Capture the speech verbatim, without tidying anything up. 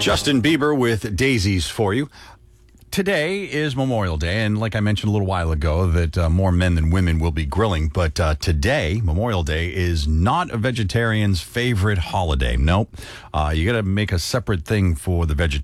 Justin Bieber with Daisies for you. Today is Memorial Day, and like I mentioned a little while ago, that uh, more men than women will be grilling. But uh, today, Memorial Day, is not a vegetarian's favorite holiday. Nope. Uh, you got to make a separate thing for the vegetarian.